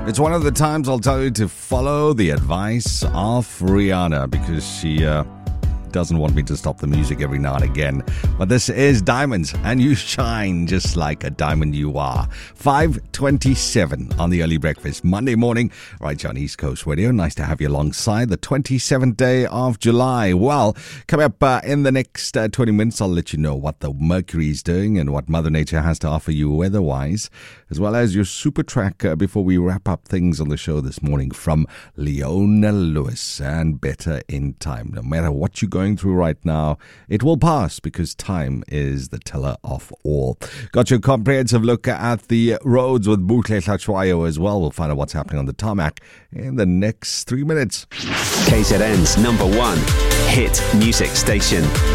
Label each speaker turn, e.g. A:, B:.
A: It's one of the times I'll tell you to follow the advice of Rihanna because she doesn't want me to stop the music every now and again. But this is Diamonds, and you shine just like a diamond you are. 5:27 on the early breakfast, Monday morning, right on East Coast Radio. Nice to have you alongside the 27th day of July. Well, coming up in the next 20 minutes, I'll let you know what the Mercury is doing and what Mother Nature has to offer you weather-wise, as well as your super track before we wrap up things on the show this morning from Leona Lewis and Better in Time. No matter what you're going through right now, it will pass because time is the teller of all. Got your comprehensive look at the roads with Butle Hlachwayo as well. We'll find out what's happening on the tarmac in the next 3 minutes.
B: KZN's #1 hit music station.